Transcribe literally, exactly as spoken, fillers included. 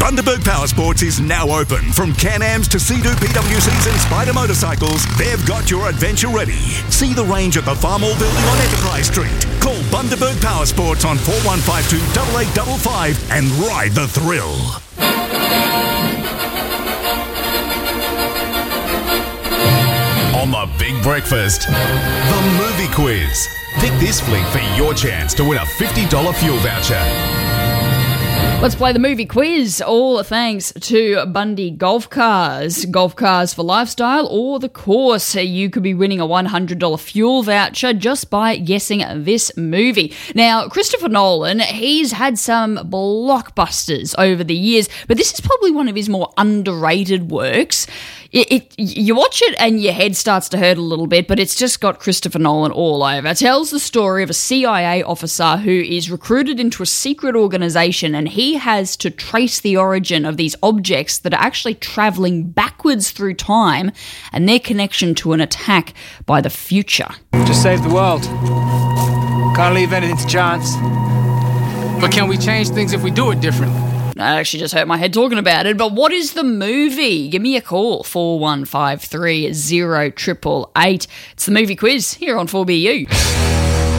Bundaberg Power Sports is now open. From Can-Ams to Sea-Doo P W Cs and Spider motorcycles, they've got your adventure ready. See the range at the Farmall Building on Enterprise Street. Call Bundaberg Power Sports on four one five two, eight eight five five and ride the thrill. On the Big Breakfast, the movie quiz. Pick this fleet for your chance to win a fifty dollars fuel voucher. Let's play the movie quiz, all thanks to Bundy Golf Cars. Golf Cars for Lifestyle or the course. You could be winning a one hundred dollars fuel voucher just by guessing this movie. Now, Christopher Nolan, he's had some blockbusters over the years, but this is probably one of his more underrated works. It, it, you watch it and your head starts to hurt a little bit, but it's just got Christopher Nolan all over. It tells the story of a C I A officer who is recruited into a secret organisation, and he has to trace the origin of these objects that are actually travelling backwards through time and their connection to an attack by the future. Just save the world. Can't leave anything to chance. But can we change things if we do it differently? I actually just hurt my head talking about it, but what is the movie? Give me a call, four one five three, zero eight eight eight. It's the movie quiz here on four B U.